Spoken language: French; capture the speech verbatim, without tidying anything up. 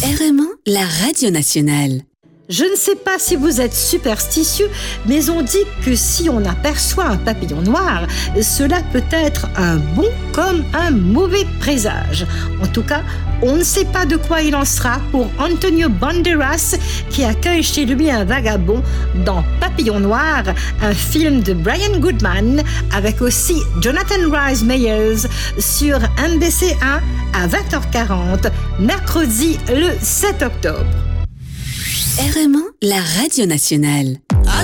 R M un, la radio nationale. Je ne sais pas si vous êtes superstitieux, mais on dit que si on aperçoit un papillon noir, cela peut être un bon comme un mauvais présage. En tout cas, on ne sait pas de quoi il en sera pour Antonio Banderas, qui accueille chez lui un vagabond dans Papillon Noir, un film de Brian Goodman, avec aussi Jonathan Rhys Meyers sur M B C un à vingt heures quarante, mercredi le sept octobre. R M un, la radio nationale.